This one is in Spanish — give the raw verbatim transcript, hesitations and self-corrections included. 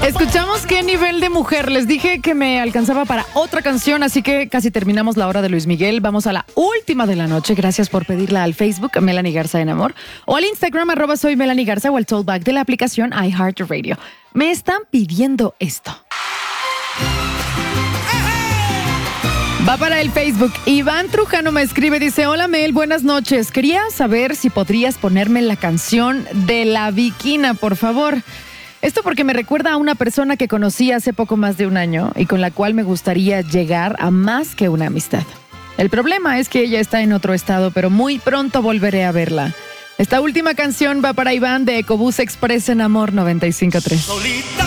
Escuchamos qué nivel de mujer. Les dije que me alcanzaba para otra canción, así que casi terminamos la hora de Luis Miguel. Vamos a la última de la noche. Gracias por pedirla al Facebook, Melanie Garza en Amor, o al Instagram, arroba soy Melanie Garza, o al tollback de la aplicación iHeartRadio. Me están pidiendo esto. Va para el Facebook. Iván Trujano me escribe, dice: hola Mel, buenas noches. Quería saber si podrías ponerme la canción de La Bikina, por favor. Esto porque me recuerda a una persona que conocí hace poco más de un año y con la cual me gustaría llegar a más que una amistad. El problema es que ella está en otro estado, pero muy pronto volveré a verla. Esta última canción va para Iván de Ecobús Express en Amor noventa y cinco punto tres.